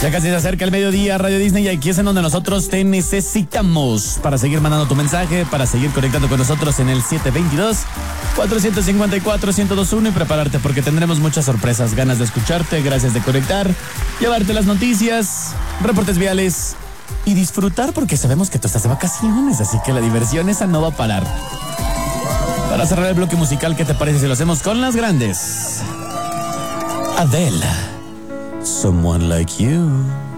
Ya casi se acerca el mediodía, Radio Disney, y aquí es en donde nosotros te necesitamos para seguir mandando tu mensaje, para seguir conectando con nosotros en el 722-454-1021 y prepararte porque tendremos muchas sorpresas, ganas de escucharte, gracias de conectar, llevarte las noticias, reportes viales y disfrutar porque sabemos que tú estás de vacaciones, así que la diversión esa no va a parar. Para cerrar el bloque musical, ¿qué te parece si lo hacemos con las grandes? Adele. Someone Like You.